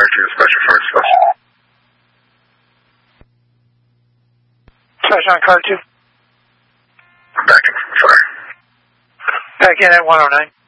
to the Special Forces Bus. Special on car 2. I'm back in from the fire. Back in at 109.